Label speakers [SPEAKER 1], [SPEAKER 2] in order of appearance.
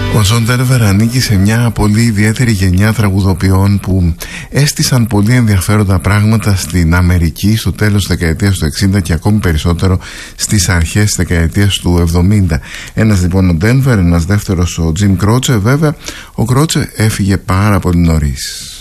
[SPEAKER 1] Ο Τζον Ντένβερ ανήκει σε μια πολύ ιδιαίτερη γενιά τραγουδοποιών που έστησαν πολύ ενδιαφέροντα πράγματα στην Αμερική στο τέλος της δεκαετίας του 60 και ακόμη περισσότερο στις αρχές της δεκαετίας του 70. Ένας λοιπόν ο Ντένβερ, ένας δεύτερος ο Τζιμ Κρότσε. Βέβαια ο Κρότσε έφυγε πάρα πολύ νωρίς.